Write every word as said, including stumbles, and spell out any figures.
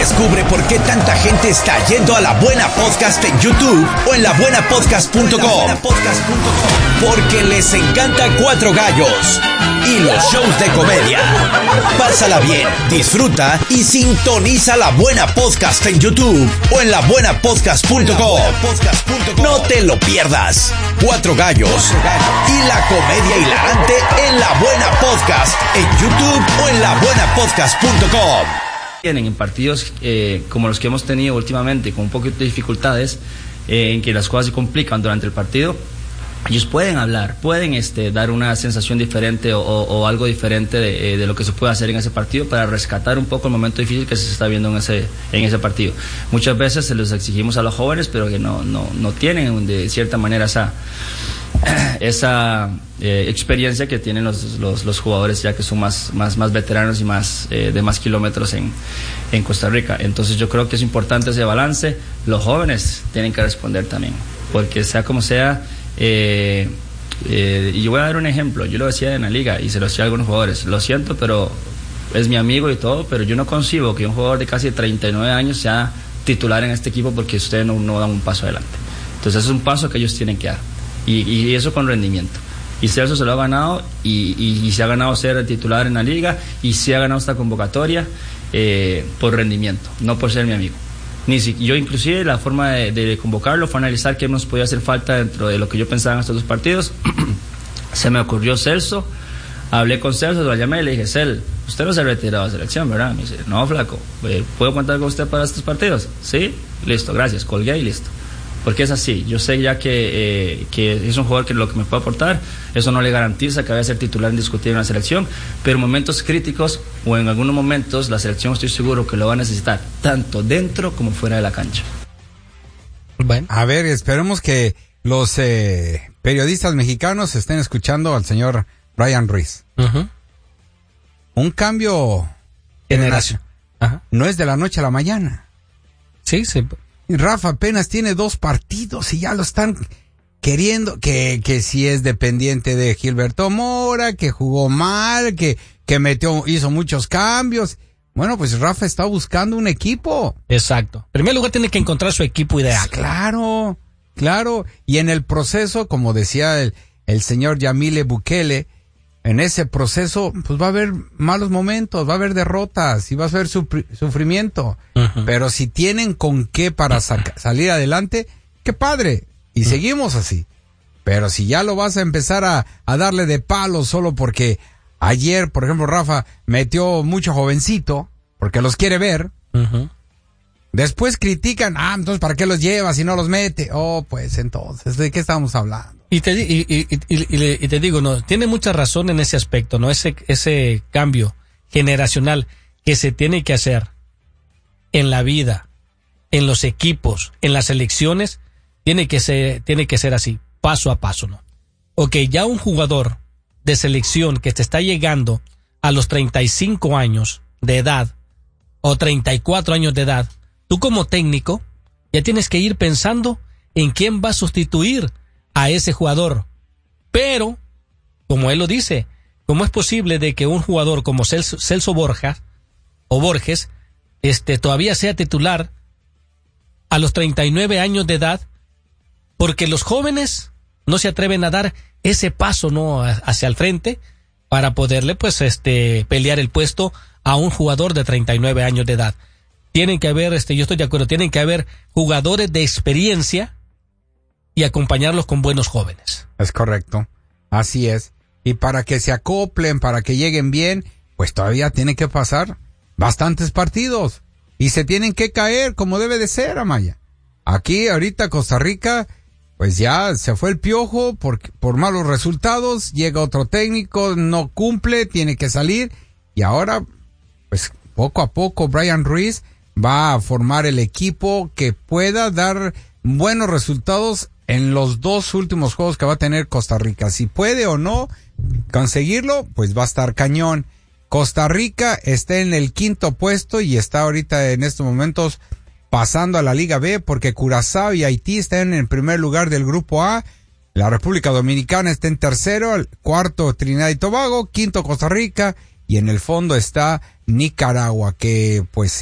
Descubre por qué tanta gente está yendo a La Buena Podcast en YouTube o en la buena podcast punto com. Porque les encanta Cuatro Gallos y los shows de comedia. Pásala bien, disfruta y sintoniza La Buena Podcast en YouTube o en la buena podcast punto com. No te lo pierdas. Cuatro Gallos y la comedia hilarante en La Buena Podcast en YouTube o en la buena podcast punto com. En partidos eh, como los que hemos tenido últimamente, con un poquito de dificultades, eh, en que las cosas se complican durante el partido, ellos pueden hablar, pueden este, dar una sensación diferente o, o, o algo diferente de, de lo que se puede hacer en ese partido para rescatar un poco el momento difícil que se está viendo en ese, en ese partido. Muchas veces se los exigimos a los jóvenes, pero que no, no, no tienen de cierta manera esa, esa eh, experiencia que tienen los, los, los jugadores ya que son más, más, más veteranos y más eh, de más kilómetros en, en Costa Rica. Entonces yo creo que es importante ese balance. Los jóvenes tienen que responder también, porque sea como sea, eh, eh, y yo voy a dar un ejemplo. Yo lo decía en la liga y se lo decía a algunos jugadores: lo siento, pero es mi amigo y todo, pero yo no concibo que un jugador de casi treinta y nueve años sea titular en este equipo porque ustedes no, no dan un paso adelante. Entonces es un paso que ellos tienen que dar, y, y eso con rendimiento. Y Celso se lo ha ganado, y, y, y se ha ganado ser titular en la liga, y se ha ganado esta convocatoria eh, por rendimiento, no por ser mi amigo. Ni si, yo inclusive la forma de, de convocarlo fue analizar qué nos podía hacer falta dentro de lo que yo pensaba en estos dos partidos. Se me ocurrió Celso, hablé con Celso, lo llamé y le dije: Cel, usted no se ha retirado de selección, ¿verdad? Me dice: no, flaco, ¿puedo contar con usted para estos partidos? Sí, listo, gracias, colgué y listo. Porque es así, yo sé ya que, eh, que es un jugador que lo que me puede aportar, eso no le garantiza que vaya a ser titular indiscutible en la selección, pero en momentos críticos o en algunos momentos la selección estoy seguro que lo va a necesitar, tanto dentro como fuera de la cancha. Bueno, a ver, esperemos que los eh, periodistas mexicanos estén escuchando al señor Bryan Ruiz. Uh-huh. Un cambio generación. Ajá. No es de la noche a la mañana. Sí, sí. Rafa apenas tiene dos partidos y ya lo están queriendo, que, que si es dependiente de Gilberto Mora, que jugó mal, que, que metió, hizo muchos cambios. Bueno, pues Rafa está buscando un equipo. Exacto. En primer lugar tiene que encontrar su equipo ideal. Claro, claro. Y en el proceso, como decía el, el señor Yamile Bukele, en ese proceso, pues va a haber malos momentos, va a haber derrotas y va a haber sufri- sufrimiento. Uh-huh. Pero si tienen con qué para saca- salir adelante, qué padre. Y uh-huh. seguimos así. Pero si ya lo vas a empezar a, a darle de palo solo porque ayer, por ejemplo, Rafa metió mucho jovencito, porque los quiere ver. Uh-huh. Después critican: ah, entonces ¿para qué los lleva si no los mete? Oh, pues entonces, ¿de qué estamos hablando? Y te, y, y, y, y, y te digo, no, tiene mucha razón en ese aspecto, ¿no? Ese, ese cambio generacional que se tiene que hacer en la vida, en los equipos, en las elecciones, tiene que ser, tiene que ser así, paso a paso, ¿no? Ok, ya un jugador de selección que te está llegando a los treinta y cinco años de edad o treinta y cuatro años de edad, tú como técnico ya tienes que ir pensando en quién va a sustituir a ese jugador. Pero, como él lo dice, ¿cómo es posible de que un jugador como Celso, Celso Borja o Borges este, todavía sea titular a los treinta y nueve años de edad? Porque los jóvenes no se atreven a dar ese paso, ¿no?, hacia el frente para poderle pues este pelear el puesto a un jugador de treinta y nueve años de edad. Tienen que haber, este, yo estoy de acuerdo, tienen que haber jugadores de experiencia y acompañarlos con buenos jóvenes. Es correcto, así es. Y para que se acoplen, para que lleguen bien, pues todavía tienen que pasar bastantes partidos. Y se tienen que caer como debe de ser, Amaya. Aquí ahorita Costa Rica, pues ya se fue el Piojo por, por malos resultados, llega otro técnico, no cumple, tiene que salir. Y ahora, pues poco a poco Bryan Ruiz va a formar el equipo que pueda dar buenos resultados en los dos últimos juegos que va a tener Costa Rica. Si puede o no conseguirlo, pues va a estar cañón. Costa Rica está en el quinto puesto y está ahorita en estos momentos pasando a la Liga B, porque Curazao y Haití están en el primer lugar del Grupo A. La República Dominicana está en tercero, el cuarto Trinidad y Tobago, quinto Costa Rica y en el fondo está Nicaragua, que pues